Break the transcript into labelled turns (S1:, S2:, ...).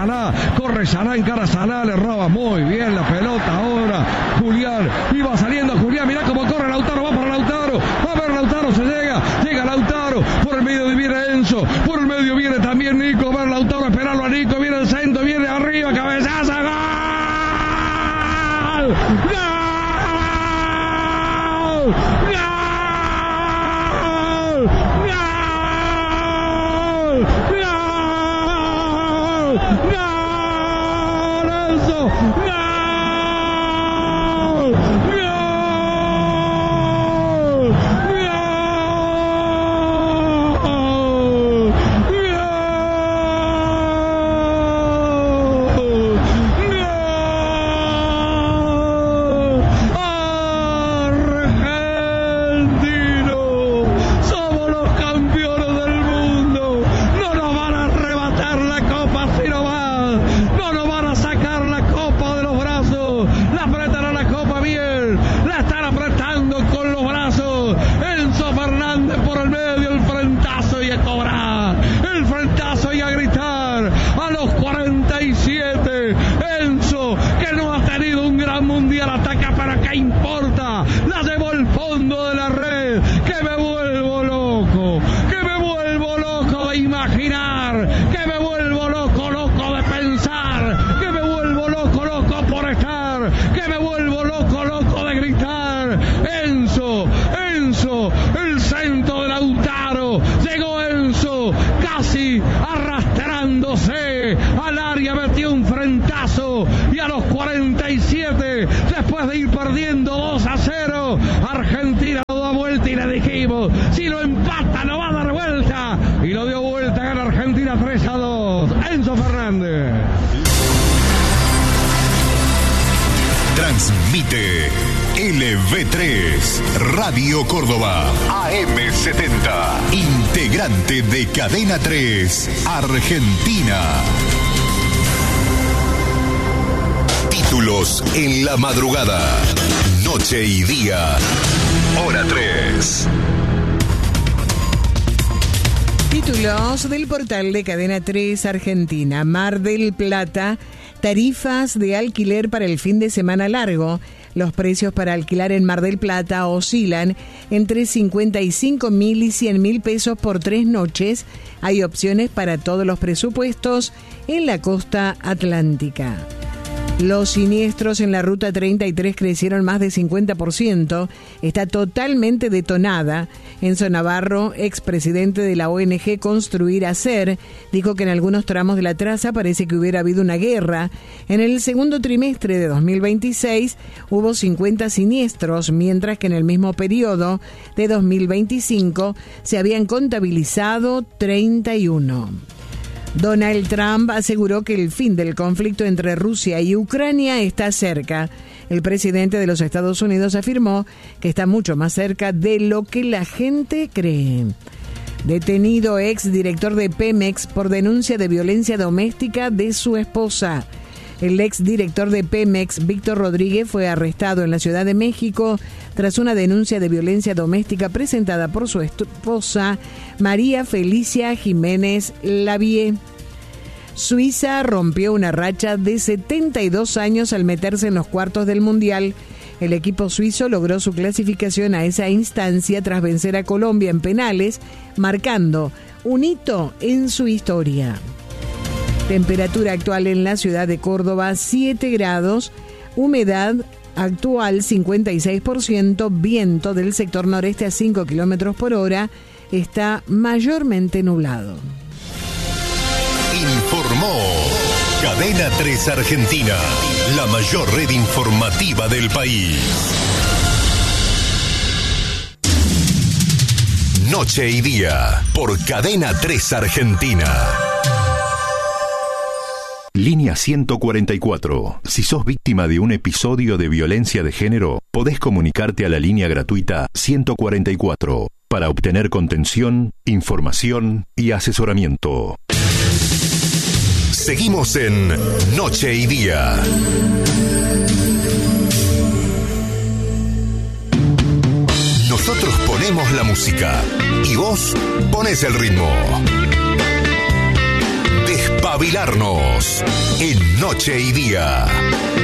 S1: Salá, corre Salá, encara Salá, le roba muy bien la pelota ahora Julián, iba saliendo Julián, mirá cómo corre Lautaro, va para Lautaro, va a ver Lautaro, llega Lautaro, por el medio viene Enzo, por el medio viene también Nico, a ver Lautaro, esperarlo a Nico, viene el centro, viene arriba, cabezazo, ¡gol! ¡Gol! Después de ir perdiendo 2-0, Argentina lo da vuelta y le dijimos, si lo empata lo va a dar vuelta, y lo dio vuelta, gana Argentina 3-2. Enzo Fernández.
S2: Transmite LV3 Radio Córdoba AM70, integrante de Cadena 3 Argentina. Títulos en la madrugada, noche y día, hora 3.
S3: Títulos del portal de Cadena 3 Argentina. Mar del Plata, tarifas de alquiler para el fin de semana largo. Los precios para alquilar en Mar del Plata oscilan entre 55.000 y 100.000 pesos por 3 noches. Hay opciones para todos los presupuestos en la costa atlántica. Los siniestros en la Ruta 33 crecieron más de 50%. Está totalmente detonada. Enzo Navarro, expresidente de la ONG Construir Hacer, dijo que en algunos tramos de la traza parece que hubiera habido una guerra. En el segundo trimestre de 2026 hubo 50 siniestros, mientras que en el mismo periodo de 2025 se habían contabilizado 31. Donald Trump aseguró que el fin del conflicto entre Rusia y Ucrania está cerca. El presidente de los Estados Unidos afirmó que está mucho más cerca de lo que la gente cree. Detenido exdirector de Pemex por denuncia de violencia doméstica de su esposa. El exdirector de Pemex, Víctor Rodríguez, fue arrestado en la Ciudad de México tras una denuncia de violencia doméstica presentada por su esposa, María Felicia Jiménez Lavie. Suiza rompió una racha de 72 años al meterse en los cuartos del Mundial. El equipo suizo logró su clasificación a esa instancia tras vencer a Colombia en penales, marcando un hito en su historia. Temperatura actual en la ciudad de Córdoba, 7 grados, humedad actual 56%, viento del sector noreste a 5 kilómetros por hora, está mayormente nublado.
S2: Informó Cadena 3 Argentina, la mayor red informativa del país. Noche y día, por Cadena 3 Argentina. Línea 144. Si sos víctima de un episodio de violencia de género, podés comunicarte a la línea gratuita 144 para obtener contención, información y asesoramiento. Seguimos en Noche y Día. Nosotros ponemos la música y vos pones el ritmo.
S4: despabilarnos en Noche y Día.